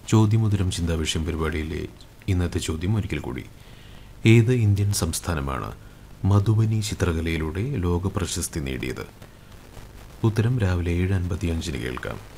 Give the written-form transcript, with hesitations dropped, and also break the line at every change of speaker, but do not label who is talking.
ചോദ്യമുദ്രം ചിന്താവിഷയം പരിപാടിയിലെ ഇന്നത്തെ ചോദ്യം ഒരിക്കൽ കൂടി. ഏത് ഇന്ത്യൻ സംസ്ഥാനമാണ് മധുബനി ചിത്രകലയിലൂടെ ലോക പ്രശസ്തി നേടിയത്? ഉത്തരം രാവിലെ 7:55 കേൾക്കാം.